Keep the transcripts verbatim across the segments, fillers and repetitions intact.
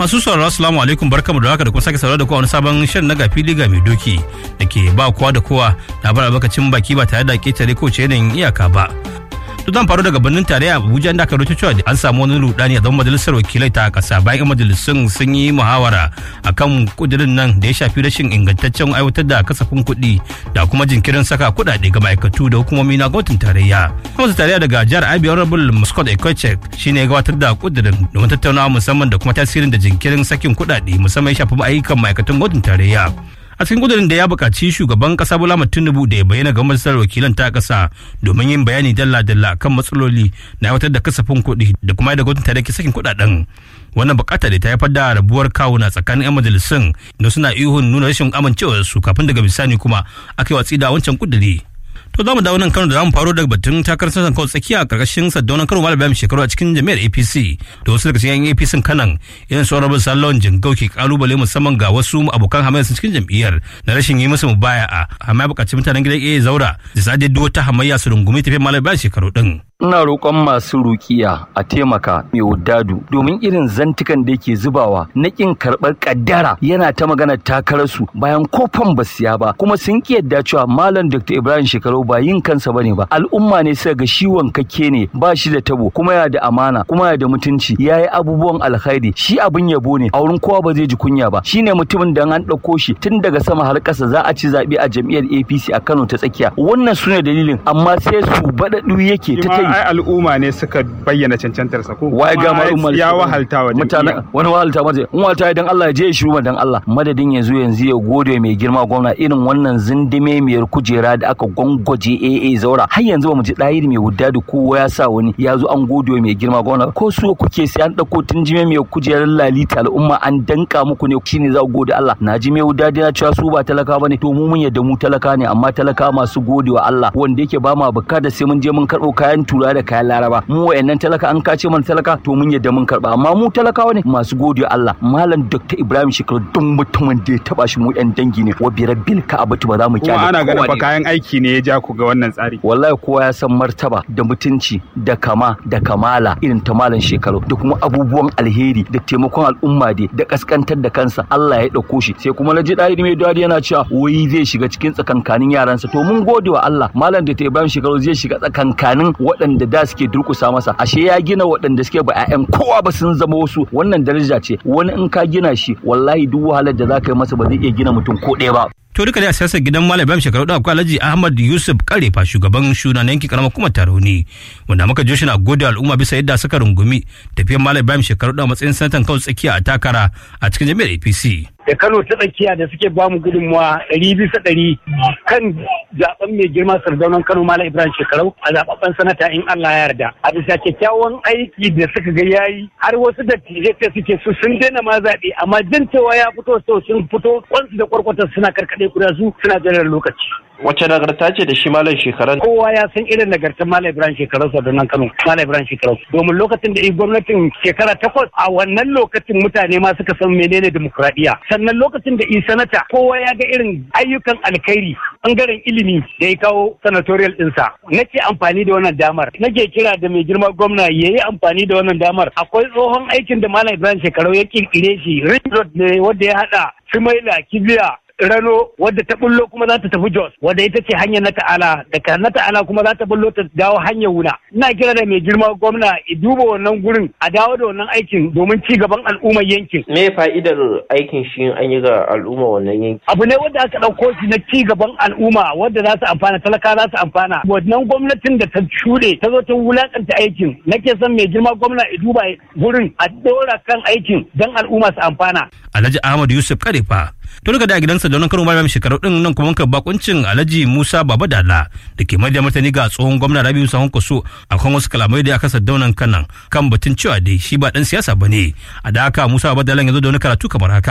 Masu sauraro assalamu alaikum, barkamu da haka da kuma sake sauraro da kowa wani sabon shirin na gafi liga mai doki da ke ba kowa da kowa na bar albarkacin baki ba tare da ketare ko ce yanayin iyaka ba. To zan faru daga birnin tarayya Abuja da aka rubuta cewa an samu wani rudani a zaman majalisar wakilai ta kasa bayan majalisun sun yi muhawara akan kudirin nan da ya shafi rashin ingantaccen aiwatar da kasafin kuɗi da kuma jinkirin saka kuɗaɗe ga ma'aikatu da hukumomi na gwamnatin tarayya. Gwamnatin tarayya daga jihar Abia Honorable Muscot Ekochek shine ya gabatar da kudirin domin tattaunawa musamman da kuma tasirin da jinkirin sakin kuɗaɗe musamman ya shafi ayyukan ma'aikatan gwamnatin tarayya. A cikin kudurin da ya buƙaci shugaban ƙasa Bola Ahmed Tinubu da ya bayyana ga majalisar wakilan ta ƙasa domin yin bayani dalla-dalla kan matsaloli na aiwatar da kasafin kuɗi da kuma yadda gwamnati ta dake sakin kuɗaɗen. Wannan buƙata da ta haifar da rabuwar kawuna tsakanin 'yan majalisun da suna ihun nuna rashin amincewarsu kafin daga bisani kuma aka yi watsi da wancan kuduri. To za mu dawo nan Kano da za mu faro daga batun takarar sassan kawai tsakiya a ƙarƙashin Saddaunan Kano Malam Ibrahim Shekaru a cikin jami'ar A P C da wasu daga cikin 'yan A P C kanan irin su Honorable Sallon Jingau ke kalubale musamman ga wasu abokan hamayya cikin jam'iyyar na rashin yi musu mubaya'a, amma ya buƙaci mutanen gidan A zaura da su ajiye duk wata hamayya su rungumi tafiyar Malam Ibrahim Shekaru din. Ina roƙon masu rukiya a taimaka mai wadadu domin irin zantukan da yake zubawa na ƙin karɓar ƙaddara yana ta magana takararsu bayan kofan ba siya ba kuma sun ki yadda cewa Malam Doctor Ibrahim Shekaru ba yin kansa bane ba, al'umma ne suka ga shi wankakke ne, ba shi da tabo kuma ya da amana kuma ya da mutunci, ya yi abubuwan alkhairi, shi abin yabo ne a wurin kowa ba zai ji kunya ba, shine mutumin da an ɗauko shi tun daga sama har ƙasa za a ci zaɓe a jam'iyyar A P C a Kano ta tsakiya. Wannan su ne dalilin, amma sai su baɗaɗu yake ta ai al'umma ne suka bayyana cancantar sa ko wai ga al'umma ya wahalta wa mutane wani wahalta maje in wahalta dan Allah ya je ya shiru dan Allah madadin ya zo yanzu ya gode mai girma gwamna irin wannan zindime miyar kujera da aka gongoje A A zaura har yanzu ba mu ji dayir mai wudda da kowa ya sa wani ya zo an gode mai girma gwamna ko su kuke sai an dauko tunjime mai kujerar lalita al'umma an danka muku ne shine za ku gode Allah na ji mai wudda da cewa su ba talaka bane to mu mun yadda mu talaka ne amma talaka masu gode wa Allah wanda yake ba ma bukata sai mun je mun karbo kayan tura da kayan laraba mu wayannan talaka an kace mana talaka to mun yadda mun karba amma mu talakawa ne masu godiya Allah. Malam Doctor Ibrahim Shekaru duk mutumin da ya taba shi mu yan dangi ne wa birabbil ka'abatu ba za mu kyale kuma ana ganin fa kayan aiki ne ya ja ku ga wannan tsari. Wallahi kowa ya san martaba da mutunci da kama da kamala irin ta Malam Shekaru da kuma abubuwan alheri da taimakon al'umma da kaskantar da kansa Allah ya dauko shi sai kuma naji dai mai dadi yana cewa wai zai shiga cikin tsakankanin yaransa to mun gode wa Allah. Malam Doctor Ibrahim Shekaru zai shiga tsakankanin waɗanda da suke durkusa masa, ashe ya gina waɗanda suke ba ƴaƴan kowa ba sun zama wasu, wannan daraja ce. Wani in ka gina shi wallahi duk wahalar da za ka yi masa ba zai iya gina mutum ko ɗaya ba. To duka dai a siyasar gidan Malam Ibrahim Shekaru da akwai Alhaji Ahmad Yusuf Karefa shugaban shuna na yankin karamar kuma Tarauni wanda muka ji shi na gode al'umma bisa yadda suka rungumi tafiyar Malam Ibrahim Shekaru da matsayin sanatan kawai tsakiya a takara a cikin jami'ar A P C. Da Kano ta tsakiya da suke ba mu gudunmawa ɗari bisa ɗari kan zaben mai girma Sardaunan Kano Malam Ibrahim Shekaru a zababben sanata in Allah ya yarda. A bisa kyakkyawan aiki da suka ga yayi har wasu dattijai sai suke su sun daina ma zaɓe amma jin cewa ya fito so sun fito kwansu da kwarkwatar suna karkaɗe kuda su suna jiran lokaci. Wace nagarta ce da shi Malam Shekaru? Kowa ya san irin nagartar Malam Ibrahim Shekaru Sardaunan Kano Malam Ibrahim Shekaru domin lokacin da gwamnatin shekara takwas a wannan lokacin mutane ma suka san menene dimokuraɗiyya. Sannan lokacin da i sanata kowa ya ga irin ayyukan alkhairi bangaren ilimi da ya kawo sanatorial ɗinsa. Nake amfani da wannan damar nake kira da mai girma gwamna ya yi amfani da wannan damar. Akwai tsohon aikin da Malam Ibrahim Shekaru ya kirkire shi ring road ne wanda ya haɗa Sumaila Kibiya Rano wadda ta bullo kuma za ta tafi Jos wadda ita ce hanyar na ta'ala daga na ta'ala kuma za ta bullo ta dawo hanyar wuna. Ina kira da mai girma gwamna i duba wannan gurin a dawo da wannan aikin domin ci gaban al'ummar yankin. Me fa'idar aikin shi an yi ga al'umma wannan yankin? Abu ne wanda aka ɗauko shi na ci gaban al'umma wadda za su amfana talaka za su amfana. Wannan gwamnatin da ta shuɗe ta zo ta wulakanta aikin nake son mai girma gwamna i duba gurin a ɗora kan aikin don al'umma su amfana. Alhaji Ahmad Yusuf Karefa. To daga da gidansa da Kano Malam Shekaru din nan kuma ka bakuncin Alhaji Musa Babadala da ke mai da martani ga tsohon gwamna Rabiu Sahon Kwaso akan wasu kalamai da aka Saddaunan kanan kan batun cewa dai shi ba dan siyasa bane. A da haka Musa Babadala ya zo da wani karatu kamar haka.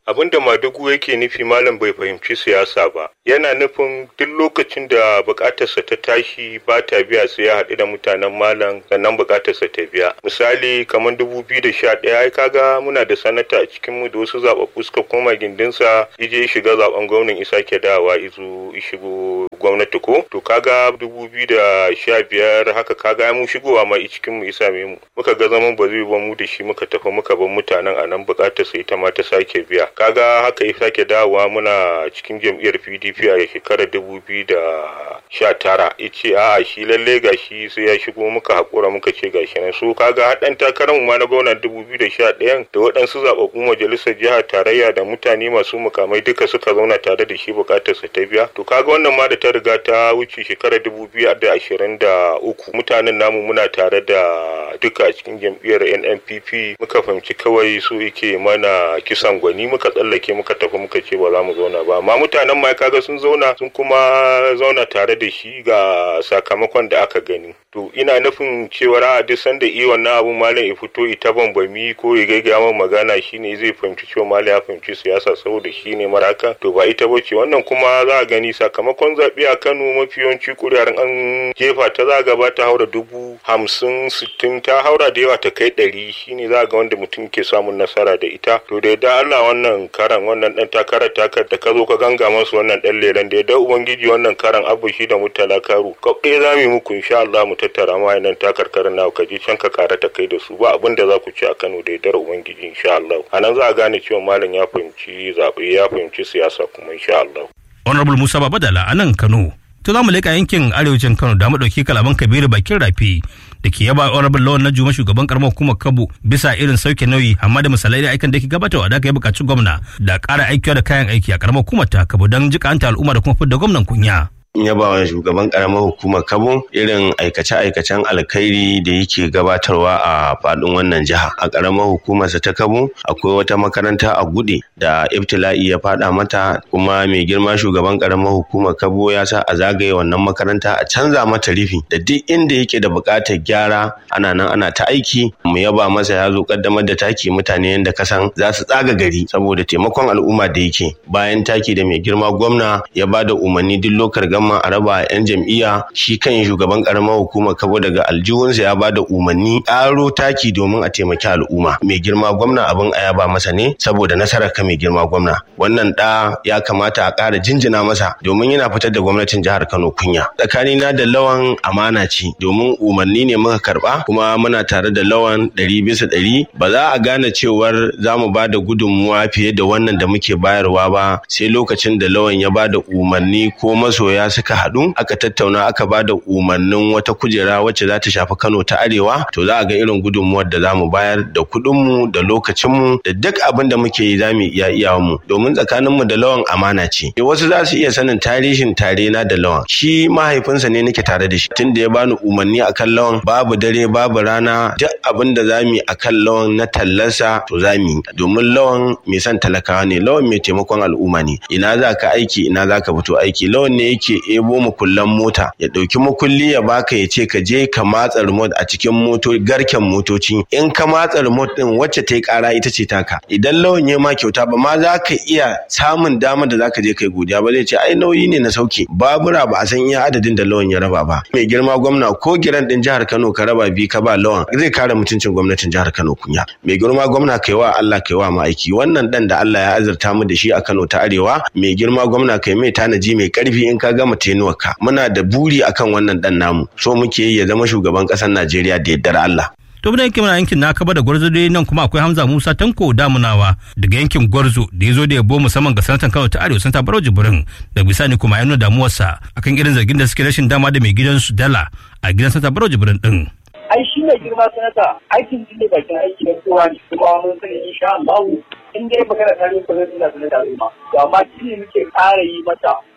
Abin da Madugu yake nufi malam bai fahimci siyasa ba. Yana nufin duk lokacin da bukatarsa ta tashi ba ta biya sai ya haɗu da mutanen malam sannan bukatarsa ta biya. Misali kamar dubu biyu da sha ɗaya ai kaga muna da sanata a cikin mu da wasu zaɓaɓɓu suka koma gindinsa ije shiga zaɓen gwamnan isa ke dawa izo shigo gwamnati ko to kaga dubu biyu da sha biyar haka kaga mu shigowa ma cikin mu isa mu muka ga zaman ba zai ba mu da shi muka tafi muka bar mutanen a nan bukatarsa ita ma ta sake biya. Kaga haka ya sake dawowa muna cikin jam'iyyar P D P a shekarar dubu biyu da sha tara yace a'a shi lalle gashi sai ya shigo muka hakura muka ce gashi nan so kaga haɗan takarar mu ma na gwamnati dubu biyu da sha ɗaya da waɗansu zaɓaɓɓun majalisar jihar tarayya da mutane masu mukamai duka suka zauna tare da shi bukatar sa ta biya to kaga wannan ma da ta riga ta wuce shekarar dubu biyu da ashirin da uku mutanen namu muna tare da duka a cikin jam'iyyar N N P P muka fahimci kawai su yake mana kisan gwani muka tsallake muka tafi muka ce ba za mu zauna ba amma mutanen ma kaga sun zauna sun kuma zauna tare da shi ga sakamakon da aka gani to ina nufin cewa a duk sanda iya wannan abun malam ya fito ita bambami ko ya gaggaya min magana shine zai fahimci cewa malam ya fahimci siyasa saboda shine maraka to ba ita bace wannan kuma za a gani sakamakon zaɓe a Kano mafi yawanci kuri'ar an jefa ta za ga ba ta haura dubu hamsin sittin ta haura da yawa ta kai ɗari shine za ga wanda mutum ke samun nasara da ita to da yadda Allah wannan karan wannan dan takarar takar da ka zo ka ganga masu wannan dan lelen da yadda ubangiji wannan karan abu shi da mutala karu kaɗai za mu yi muku insha Allah mu tattara ma nan takarkarin na ka je can ka kara ta kai da su ba abin da za ku ci a Kano da yadda ubangiji insha Allah anan za a gane cewa malam ya fahimci zaɓe ya fahimci siyasa kuma insha Allah. Honorable Musa Babadala a nan Kano. To za mu leƙa yankin arewacin Kano da mu ɗauki kalaman Kabiru Bakin Rafi da ke yaba Honorable Lawan na Juma shugaban karamar hukumar Kabo bisa irin sauke nauyi amma da misalai da aikin da ke gabatarwa da aka yi buƙaci gwamna da ƙara aikiwa da kayan aiki a karamar hukumar ta Kabo don jikanta al'umma da kuma fidda gwamnan kunya. yaba wa shugaban karamar hukumar Kabo irin aikace-aikacen alkhairi da yake gabatarwa a faɗin wannan jiha. A karamar hukumarsa ta Kabo akwai wata makaranta a Gude da ibtila'i ya faɗa mata kuma mai girma shugaban karamar hukumar Kabo ya sa a zagaye wannan makaranta a canza mata rufi da duk inda yake da buƙatar gyara ana nan ana ta aiki. Mu yaba masa ya zo kaddamar da taki mutane yadda kasan za su tsaga gari saboda taimakon al'umma da yake. Bayan taki da mai girma gwamna ya ba da umarni duk lokar gama a raba yan jam'iyya shi kan shugaban karamar hukumar Kabo daga aljihunsa ya ba da umarni ƙaro taki domin a taimaki al'umma. Mai girma gwamna abin a yaba masa ne saboda nasarar ka mai girma gwamna. Wannan da ya kamata a ƙara jinjina masa domin yana fitar da gwamnatin jihar Kano kunya. Tsakanina da Lawan amana ce domin umarni ne muka karba kuma muna tare da Lawan ɗari bisa ɗari. Ba za a gane cewar za mu ba da gudunmuwa fiye da wannan da muke bayarwa ba sai lokacin da Lawan ya ba da umarni ko masoya suka haɗu aka tattauna aka ba da umarnin wata kujera wacce za ta shafi Kano ta Arewa to za a ga irin gudunmuwar da za mu bayar da kuɗinmu da lokacinmu da duk abin da muke yi za mu iya iyawanmu domin tsakaninmu da Lawan amana ce. Wasu za su iya sanin tarihin tare na da Lawan. Shi mahaifinsa ne nake tare da shi tun da ya bani umarni akan Lawan babu dare babu rana duk abin da za mu yi akan Lawan na tallarsa to za mu yi domin Lawan mai son talakawa ne. Lawan mai taimakon al'umma ne. Ina za ka aiki ina za ka fito aiki. Lawan ne yake ebo makullan mota ya ɗauki makulli ya baka ya ce ka je ka matsa remote a cikin moto garken motoci in ka matsa remote din wacce ta yi ƙara ita ce taka. Idan Lawan ya ma kyauta ba ma za ka iya samun damar da za ka je kai godiya ba zai ce ai nauyi ne na sauke babura ba a san iya adadin da Lawan ya raba ba. Mai girma gwamna ko giran din jihar Kano ka raba bi ka ba Lawan zai kare mutuncin gwamnatin jihar Kano kunya. Mai girma gwamna kai wa Allah kai wa ma'aiki wannan dan da Allah ya azurta mu da shi a Kano ta Arewa mai girma gwamna kai mai tanaji mai karfi in ka gama tenuwarka. Muna da buri akan wannan dan namu so muke yi ya zama shugaban ƙasar Najeriya da yardar Allah. To da yake muna yankin na Kaba da Gwarzo dai nan kuma akwai Hamza Musa Tanko Damunawa daga yankin Gwarzo da ya zo da yabo musamman ga sanatan Kano ta Arewa Santa Barau Jibrin da bisani kuma ya nuna damuwarsa akan irin zargin da suke rashin dama da mai gidansu Dala a gidan Santa Barau Jibrin din. Ai shi ne girma sanata aikin shi ne bakin aiki da kowa ne kuma mun sani insha Allah in dai magana ta ne ko zai tsaya da al'umma to amma shi ne muke ƙara yi mata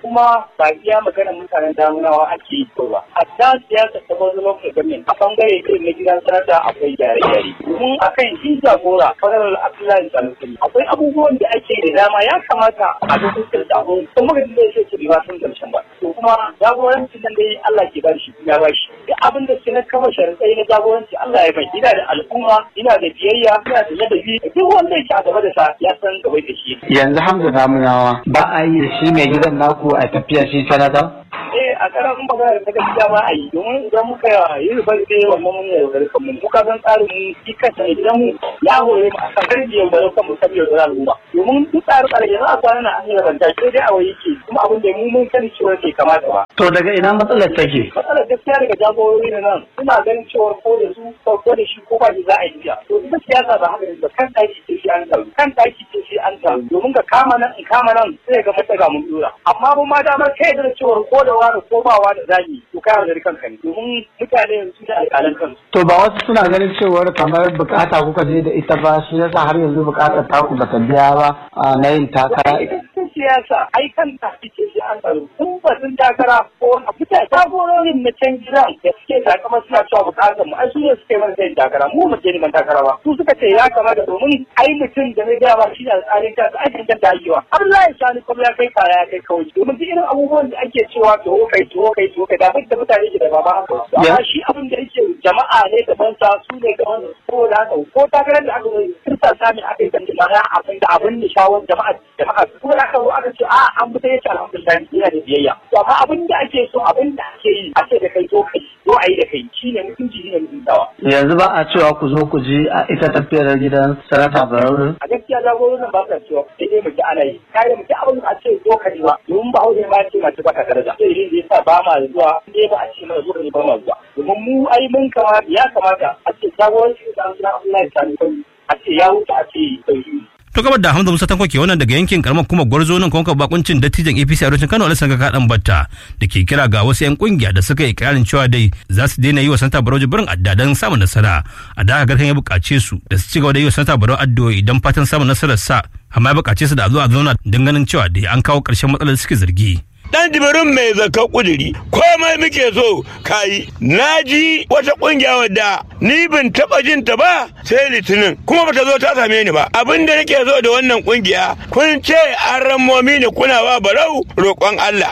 kuma ba iya maganar mutanen damunawa ake yi ba. A ta siyasa ta wasu lokacin gwamnati a bangare irin na gidan sanata akwai gyare-gyare. Domin akan shi jagora fadalar Abdullahi Sanusi akwai abubuwan da ake da dama ya kamata a lokacin da abu kuma ga da yake ba sun karshen ba. To kuma jagoranci nan dai Allah ke ba shi ya ba shi. Duk abin da ke na kama sharaɗai na jagoranci Allah ya bai. Ina da al'umma, ina da biyayya, ina da ladabi. Duk wanda yake a gaba da sa ya san gaba da shi. Yanzu Hamza Namunawa ba a yi da shi mai gidan naku a tafiya shi sanata? Eh a karan in magana da gaskiya ba a yi domin idan muka yi rubar da wannan mun yau da kanmu muka san tsarin mu shi kansa idan mu ya hore mu a kan karfiyar da kanmu saboda da al'umma domin duk tsarin tsarin yanzu a kwana na an yi rabanta sai dai a waye ke kuma abin da mu mun sani cewa ke kamata ba. To daga ina matsalar take? Matsalar gaskiya daga jagorori na nan suna ganin cewa ko da su ko da shi ko ba za a yi biya. To duk siyasa ba haka ba kan taki ce shi an taru kan taki ce shi an taru domin ka kama nan in kama nan sai ga mata ga mun dora amma ba ma damar kai da cewa ko da wani ko ba wani zagi to kai da kanka ne domin mutane yanzu da alƙalan kansu. To ba wasu suna ganin cewa kamar bukata kuka je da ita ba shi yasa har yanzu bukatar taku bata biya ba na yin takara. Siyasa ai kan taki ce shi an taru kun ba sun takara ko a fita jagororin na can gidan da suke takama suna cewa bukatar mu ai su ne suke mana sai takara mu mu je neman takara ba su suka ce ya kamata domin ai mutum da zai gaya ba shi da tsarin ta ai kan ta yiwa Abdullahi Sani kuma ya kai kaya ya kai kawai domin duk irin abubuwan da ake cewa to kai to kai to kai da da mutane ke da baba haka amma shi abin da yake jama'a ne da bansa su ne gaban ko da haka ko takarar da aka yi kirta sami aka yi kan jama'a abin da abin da shawar jama'a jama'a ko da aka zo aka ce a an fita yace alhamdulillah yana da biyayya to amma abin da ake so abin da ake yi a ce da kai to kai to ayi da kai shine mutunci shine mutuntawa yanzu ba a cewa ku zo ku ji a ita tafiyar gidan sanata Barau a gaskiya jagororin ba sa cewa sai dai mu ji ana yi kai mu ji abin a ce zo ka ji ba domin ba hausa ba ce mace ba ka daraja sai dai yasa ba ma zuwa sai ba a ce mana zo ne ba ma zuwa domin mu ai mun kama ya kamata a ce jagoranci da Allah ya sani a ce ya wuce a ce sauki. To gabar da Hamza Musa Tanko ke wannan daga yankin karamar kuma Gwarzo nan kuma bakuncin dattijan A P C a arewacin Kano Alhassan Kadan Batta da ke kira ga wasu yan kungiya da suka yi ikirarin cewa dai za su daina yi wa Santa Barau Jibrin adda don samun nasara a da garkan ya bukace su da su ci gaba da yi wa Santa Barau addu'o'i idan fatan samun nasarar sa amma ya bukace su da a zo a zauna don ganin cewa dai an kawo ƙarshen matsalar da suke zargi. Dan Jibrin mai zakar kuduri komai muke so kayi na ji wata kungiya wadda ni bin taba jin ta ba sai litinin kuma bata zo ta same ni ba abin da nake so da wannan kungiya kun ce an rammomi ne kuna ba Barau roƙon Allah